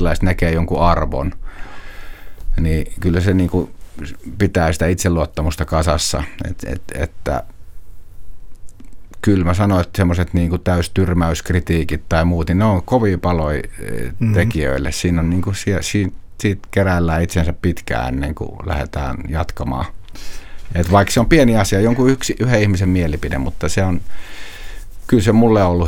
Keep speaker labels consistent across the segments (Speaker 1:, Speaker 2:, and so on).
Speaker 1: ammattilaiset näkee jonkun arvon, niin kyllä se niin kuin pitää sitä itseluottamusta kasassa, että kyllä mä sanoin, että semmoiset niin kuin täystyrmäyskritiikit tai muut, niin ne on kovin paloja tekijöille. Siinä on niin kuin siitä keräillään itsensä pitkään ennen kuin lähdetään jatkamaan. Et vaikka se on pieni asia, yhden ihmisen mielipide, mutta se on, kyllä se mulle on ollut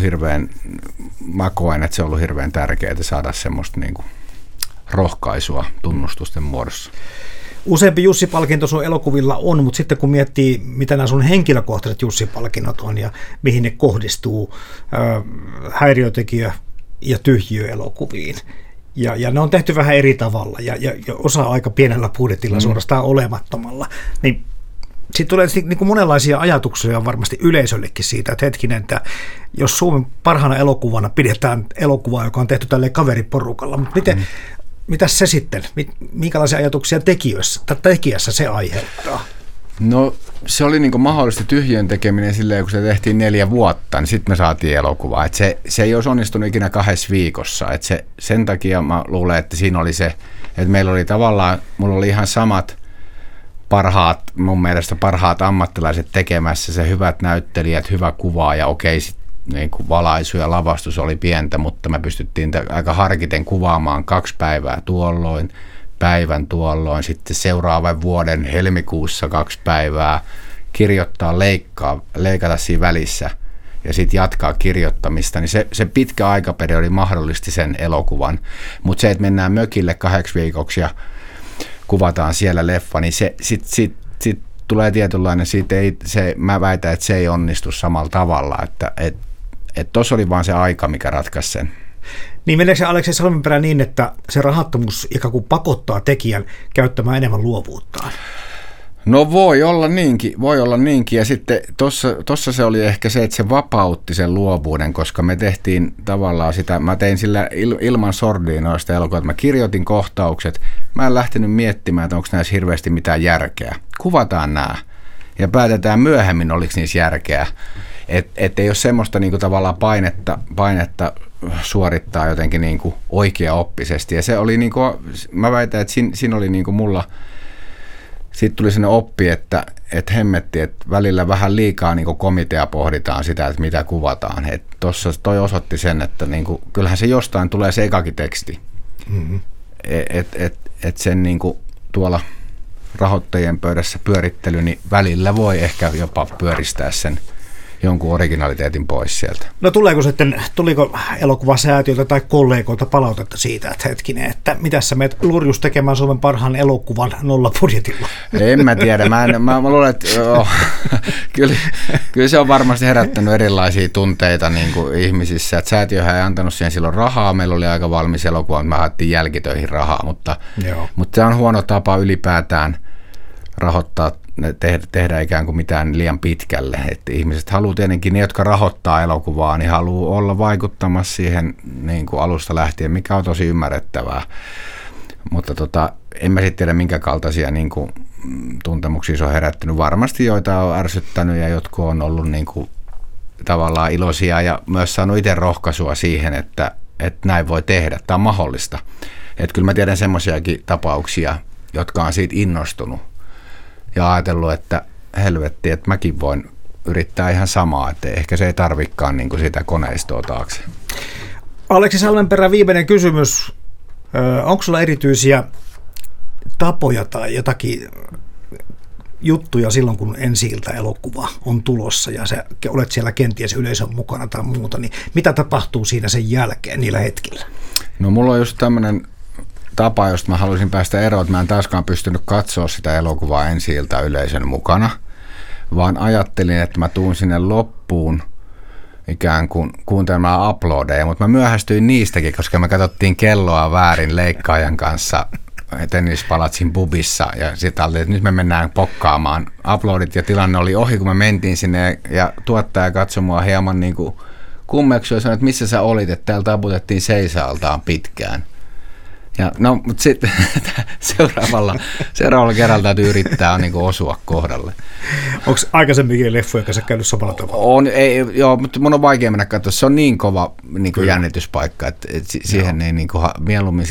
Speaker 1: mä koen, että se on ollut hirveän tärkeää saada semmoista niin kuin rohkaisua tunnustusten muodossa.
Speaker 2: Useampi Jussi-palkinto sun elokuvilla on, mutta sitten kun miettii, mitä nämä sun henkilökohtaiset Jussi-palkinnot on ja mihin ne kohdistuu, häiriötekijä- ja tyhjiöelokuviin, ja ne on tehty vähän eri tavalla ja osa aika pienellä budjetilla, suorastaan olemattomalla, niin sitten tulee niin kuin monenlaisia ajatuksia varmasti yleisöllekin siitä, että hetkinen, että jos Suomen parhaana elokuvana pidetään elokuvaa, joka on tehty tälleen kaveriporukalla, mutta mitäs se sitten, minkälaisia ajatuksia tekijässä se aiheuttaa? No
Speaker 1: se oli niin mahdollista tyhjön tekeminen silleen, kun se tehtiin 4 vuotta, niin sitten me saatiin elokuvaa. Et se ei olisi onnistunut ikinä 2 viikossa. Et sen takia mä luulen, että siinä oli se, että meillä oli tavallaan, mulla oli ihan samat mun mielestä parhaat ammattilaiset tekemässä, se hyvät näyttelijät, hyvä kuva ja okei, niin kuin valaisu ja lavastus oli pientä, mutta me pystyttiin aika harkiten kuvaamaan 2 päivää tuolloin, päivän tuolloin, sitten seuraavan vuoden helmikuussa 2 päivää, kirjoittaa, leikata siinä välissä ja sitten jatkaa kirjoittamista, niin se pitkä aikaperiodi mahdollisti sen elokuvan, mutta se, että mennään mökille 2 viikoksi ja kuvataan siellä leffa, niin sit tulee tietynlainen, mä väitän, että se ei onnistu samalla tavalla, että tuossa oli vaan se aika, mikä ratkaisi sen.
Speaker 2: Niin meneekö se Aleksi Salmenperä niin, että se rahattomuus ikään kuin pakottaa tekijän käyttämään enemmän luovuuttaan?
Speaker 1: No voi olla niinkin, ja sitten tuossa se oli ehkä se, että se vapautti sen luovuuden, koska me tehtiin tavallaan sitä, mä tein sillä ilman sordiinoista elokuvaa, että mä kirjoitin kohtaukset, mä en lähtenyt miettimään, että onko näissä hirveästi mitään järkeä. Kuvataan nämä ja päätetään myöhemmin, oliko niissä järkeä, että ei ole semmoista niinku tavallaan painetta suorittaa jotenkin niinku oikeaoppisesti, ja se oli niinku, mä väitän, että siinä oli niinku mulla. Sitten tuli sellainen oppi, että hemmetti, että välillä vähän liikaa niin komitea pohditaan sitä, että mitä kuvataan. Tuossa toi osoitti sen, että niin kuin, kyllähän se jostain tulee se ekakin teksti. Mm-hmm. Että sen niin kuin, tuolla rahoittajien pöydässä pyörittely, niin välillä voi ehkä jopa pyöristää sen jonkun originaliteetin pois sieltä.
Speaker 2: No tuliko elokuvasäätiöltä tai kollegoilta palautetta siitä, että hetkinen, että mitäs sä menet Lurjus tekemään Suomen parhaan elokuvan nollabudjetilla?
Speaker 1: En mä tiedä. Mä luulen, että kyllä se on varmasti herättänyt erilaisia tunteita niin kuin ihmisissä. Että säätiöhän ei antanut siihen silloin rahaa. Meillä oli aika valmis elokuva, mutta me haettiin jälkitöihin rahaa. Mutta se on huono tapa ylipäätään rahoittaa, tehdä ikään kuin mitään liian pitkälle. Että ihmiset haluaa tietenkin, ne jotka rahoittaa elokuvaa, niin haluaa olla vaikuttamassa siihen niin kuin alusta lähtien, mikä on tosi ymmärrettävää. Mutta en mä sitten tiedä, minkä kaltaisia niin kuin tuntemuksia se on herättänyt. Varmasti joita on ärsyttänyt ja jotkut on ollut niin kuin tavallaan iloisia ja myös saanut itse rohkaisua siihen, että näin voi tehdä. Tämä on mahdollista. Että kyllä mä tiedän semmoisiakin tapauksia, jotka on siitä innostunut ja ajatellut, että helvetti, että mäkin voin yrittää ihan samaa, että ehkä se ei tarvikaan niin kuin sitä koneistoa taakse.
Speaker 2: Aleksi Salmenperä, viimeinen kysymys. Onko sulla erityisiä tapoja tai jotakin juttuja silloin, kun ensi-ilta-elokuva on tulossa ja sä olet siellä kenties yleisön mukana tai muuta, niin mitä tapahtuu siinä sen jälkeen niillä hetkillä?
Speaker 1: No mulla on just tämmöinen tapa, josta mä haluaisin päästä eroon, että mä en taaskaan pystynyt katsoa sitä elokuvaa ensi-ilta yleisön mukana, vaan ajattelin, että mä tuun sinne loppuun ikään kuin kuuntelemaan uploadeja, mutta mä myöhästyin niistäkin, koska me katsottiin kelloa väärin leikkaajan kanssa Tennispalatsin pubissa ja sitten oltiin, että nyt me mennään pokkaamaan uploadit ja tilanne oli ohi, kun me mentiin sinne ja tuottaja katsoi mua hieman niin kuin kummeksui ja sanoi, että missä sä olit, että täällä taputettiin seisaaltaan pitkään. Ja no, mutta sitten seuraavalla kerralla täytyy yrittää niin kuin osua kohdalle.
Speaker 2: Onko aikaisemminkin leffoja, joka sä käynyt samalla tavalla?
Speaker 1: On, joo, mutta mun on vaikea mennä katsoa. Se on niin kova niin kuin jännityspaikka, että siihen ei niin kuin, mieluummin